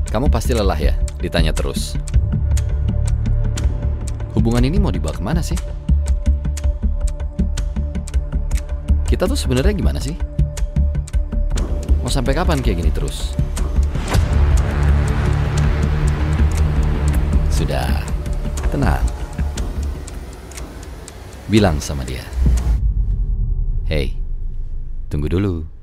Kamu pasti lelah ya, ditanya terus. Hubungan ini mau dibawa kemana sih? Kita tuh sebenarnya gimana sih? Mau sampai kapan kayak gini terus? Sudah, tenang. Bilang sama dia, "Hey, tunggu dulu."